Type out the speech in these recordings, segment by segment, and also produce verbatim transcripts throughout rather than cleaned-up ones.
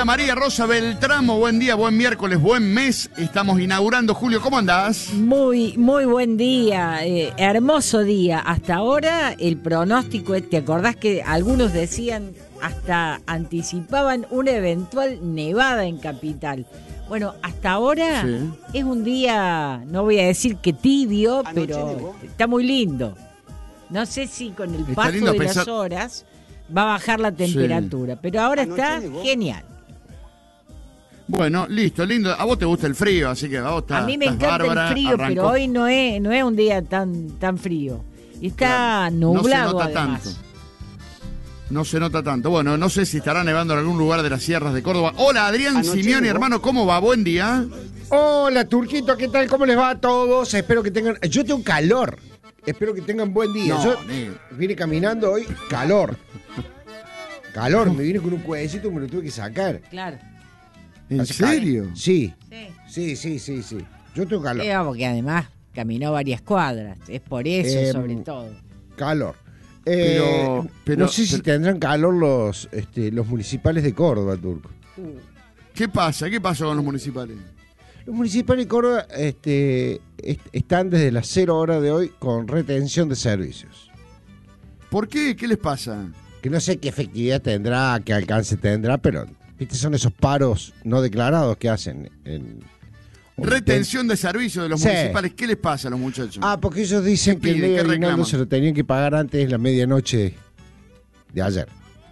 Hola María Rosa Beltramo, buen día, buen miércoles, buen mes. Estamos inaugurando, Julio, ¿cómo andás? Muy, muy buen día, eh, hermoso día. Hasta ahora el pronóstico, ¿te acordás que algunos decían, hasta anticipaban una eventual nevada en Capital? Bueno, hasta ahora sí. Es un día, no voy a decir que tibio, Anoche pero nevó. Está muy lindo. No sé si con el está paso de pensar... las horas va a bajar la temperatura, sí. Pero ahora Anoche está nevó. Genial. Bueno, listo, lindo. A vos te gusta el frío, así que a vos está, A mí me encanta bárbara, el frío, arrancó. Pero hoy no es, no es un día tan, tan frío. Y está claro, nublado, no se nota además. Tanto. No se nota tanto. Bueno, no sé si estará nevando en algún lugar de las sierras de Córdoba. Hola, Adrián Anoche Simeone, nevó. Hermano, ¿cómo va? Buen día. Hola, Turquito, ¿qué tal? ¿Cómo les va a todos? Espero que tengan... Yo tengo calor. Espero que tengan buen día. No, Yo negro. vine caminando hoy, calor. Calor, me vine con un cuellecito y me lo tuve que sacar. Claro. ¿En Así serio? Que, sí. sí, sí, sí, sí. Yo tengo calor. Sí, porque además caminó varias cuadras, es por eso eh, sobre todo. Calor. Eh, pero, pero no sé pero, si tendrán calor los, este, los municipales de Córdoba, Turco. ¿Qué pasa? ¿Qué pasó con los municipales? Los municipales de Córdoba este, est- están desde las cero horas de hoy con retención de servicios. ¿Por qué? ¿Qué les pasa? Que no sé qué efectividad tendrá, qué alcance tendrá, pero ¿viste? Son esos paros no declarados que hacen. En, Retención de servicios de los sí. municipales. ¿Qué les pasa a los muchachos? Ah, porque ellos dicen que el medio aguinaldo se lo tenían que pagar antes de la medianoche de ayer.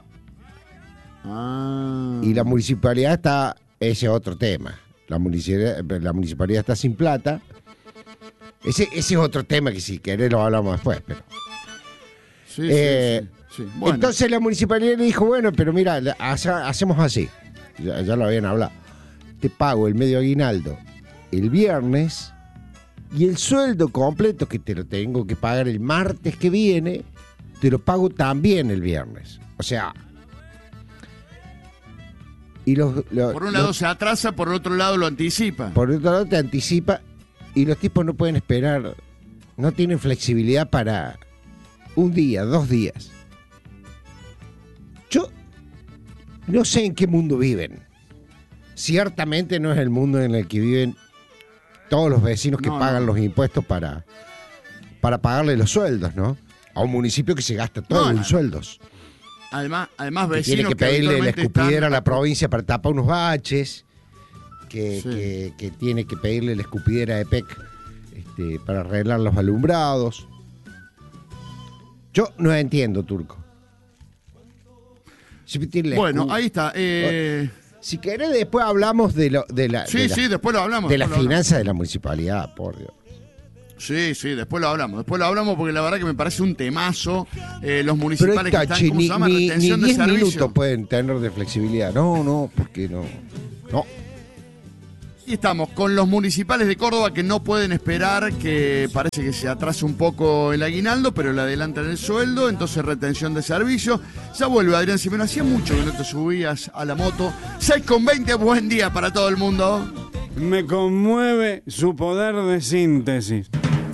Ah. Y la municipalidad está, ese es otro tema. La municipalidad, la municipalidad está sin plata. Ese, ese es otro tema que si querés lo hablamos después, pero. Sí, eh, sí, sí, sí. Bueno. Entonces la municipalidad le dijo, bueno, pero mira, hace, hacemos así. Ya, ya lo habían hablado. Te pago el medio aguinaldo el viernes y el sueldo completo que te lo tengo que pagar el martes que viene, te lo pago también el viernes. O sea... Y los, los, por un lado los, se atrasa, por el otro lado lo anticipa. Por el otro lado te anticipa y los tipos no pueden esperar, no tienen flexibilidad para un día, dos días. Yo no sé en qué mundo viven. Ciertamente no es el mundo en el que viven todos los vecinos que no, pagan no. los impuestos para, para pagarle los sueldos, ¿no? A un municipio que se gasta todo no, en no. sueldos. Además, además que vecinos tiene que, que pedirle la escupidera están... a la provincia para tapar unos baches, que, sí. que, que tiene que pedirle la escupidera de P E C este, para arreglar los alumbrados. Yo no entiendo, Turco. Bueno, ahí está. Eh... Si querés, después hablamos de, lo, de la, sí, de la, sí, después lo hablamos, de la finanza hablamos. de la municipalidad, por Dios. Sí, sí, después lo hablamos. Después lo hablamos porque la verdad que me parece un temazo. Eh, los municipales Pero esta, que están, ¿cómo ni, se llama? Ni, Retención ni de servicio. minutos pueden tener de flexibilidad. No, no, porque no. No. Y estamos con los municipales de Córdoba que no pueden esperar, que parece que se atrasa un poco el aguinaldo, pero le adelantan el sueldo, entonces retención de servicio. Ya vuelve Adrián Simeone, hacía mucho que no te subías a la moto. seis con veinte, buen día para todo el mundo. Me conmueve su poder de síntesis.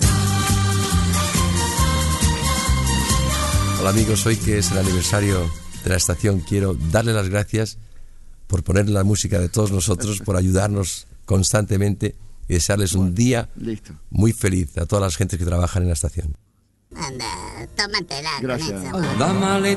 Hola amigos, hoy que es el aniversario de la estación, quiero darle las gracias por poner la música de todos nosotros, por ayudarnos constantemente y desearles bueno, un día listo. muy feliz a todas las gentes que trabajan en la estación. Anda, tómatela. Gracias. Con esa.